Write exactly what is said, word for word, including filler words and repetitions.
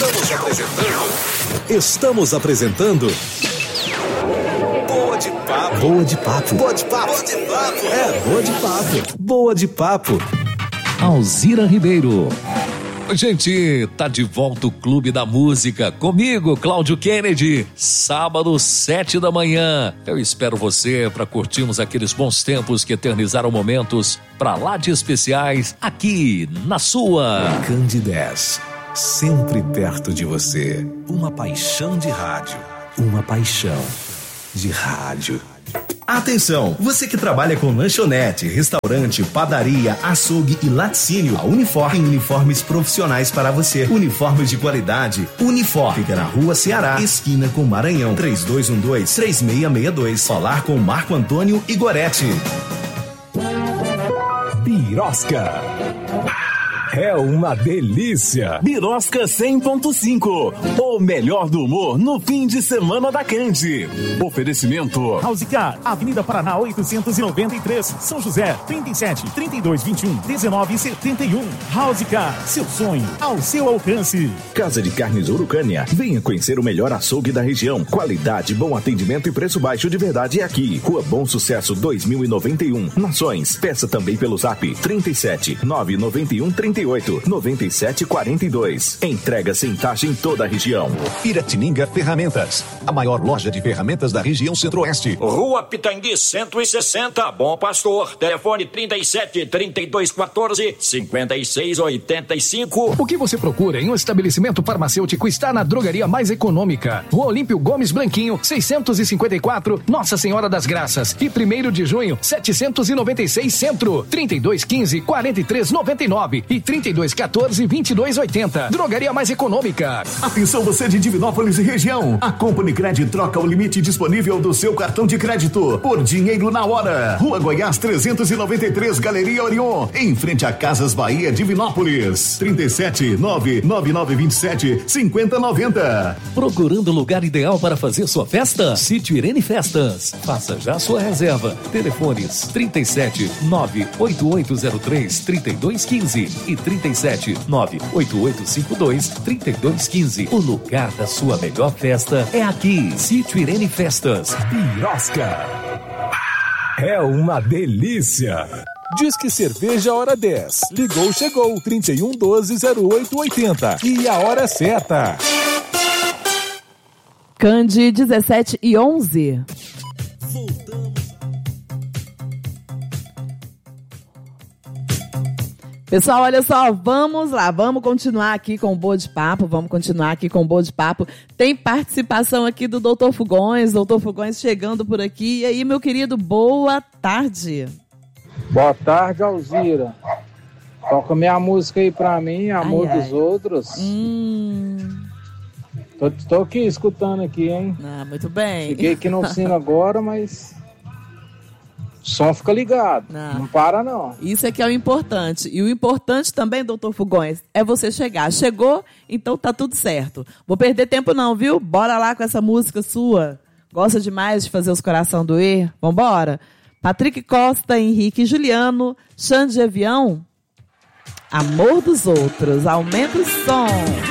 Estamos apresentando. Estamos apresentando. Boa de papo. Boa de papo. Boa de papo. Boa de papo. É, boa de papo. Boa de papo. Alzira Ribeiro. Gente, tá de volta o Clube da Música. Comigo, Cláudio Kennedy. Sábado, sete da manhã. Eu espero você para curtirmos aqueles bons tempos que eternizaram momentos pra lá de especiais aqui na sua Candidez, sempre perto de você. Uma paixão de rádio. Uma paixão de rádio. Atenção, você que trabalha com lanchonete, restaurante, padaria, açougue e laticínio, a Unifor tem uniformes profissionais para você. Uniformes de qualidade. Unifor fica na Rua Ceará, esquina com Maranhão, três dois um dois, três seis seis dois. Falar com Marco Antônio Igoretti. Birosca. É uma delícia. Birosca cem ponto cinco. O melhor do humor no fim de semana da Cande. Oferecimento House Car, Avenida Paraná oitocentos e noventa e três, São José, trinta e sete, trinta e dois, vinte e um, dezenove, setenta e um. House Car, seu sonho ao seu alcance. Casa de Carnes Urucânia. Venha conhecer o melhor açougue da região. Qualidade, bom atendimento e preço baixo de verdade é aqui. Rua Bom Sucesso dois mil e noventa e um. Nações. Peça também pelo Zap trinta e sete, nove nove um, trinta e oito, noventa e sete, quarenta e dois. Entrega sem taxa em toda a região. Piratininga Ferramentas, a maior loja de ferramentas da região centro-oeste. Rua Pitangui cento e sessenta, Bom Pastor. Telefone trinta e sete, trinta e dois, quatorze, cinquenta e seis, oitenta e cinco. O que você procura em um estabelecimento farmacêutico está na drogaria mais econômica. Rua Olímpio Gomes Blanquinho, seiscentos e cinquenta e quatro, Nossa Senhora das Graças. E primeiro de junho, setecentos e noventa e seis Centro. trinta e dois, quinze, quarenta e três, noventa e nove e trinta e dois, quatorze, vinte e dois, oitenta. Drogaria mais econômica. Atenção você de Divinópolis e região. A Company Cred troca o limite disponível do seu cartão de crédito por dinheiro na hora. Rua Goiás trezentos e noventa e três, Galeria Orion, em frente a Casas Bahia, Divinópolis. trinta e sete, nove nove nove, vinte e sete, cinquenta, noventa. Procurando o lugar ideal para fazer sua festa? Sítio Irene Festas. Faça já sua reserva. Telefones trinta e sete, nove oito oito zero três, trinta e dois, quinze e trinta e sete, nove oito oito cinco dois, trinta e dois, quinze. O lugar da sua melhor festa é aqui. Sítio Irene Festas. Birosca. É uma delícia. Disque Cerveja Hora dez. Ligou, chegou. trinta e um, doze, zero oito, oitenta. E a hora certa. Cande dezessete e onze. Pessoal, olha só, vamos lá, vamos continuar aqui com o Boa de Papo, vamos continuar aqui com o Boa de Papo. Tem participação aqui do doutor Fugões, doutor Fugões chegando por aqui. E aí, meu querido, boa tarde. Boa tarde, Alzira. Toca minha música aí pra mim, Amor ai, ai. dos Outros. Hum. Tô, tô aqui, escutando aqui, hein? Ah, muito bem. Cheguei aqui no sino agora, mas... O som fica ligado, não. não para não. Isso é que é o importante. E o importante também, doutor Fugões, é você chegar. Chegou, então tá tudo certo. Vou perder tempo não, viu? Bora lá com essa música sua. Gosta demais de fazer os coração doer? Vambora? Patrick Costa, Henrique Juliano, Xande de Avião, Amor dos Outros. Aumenta o som.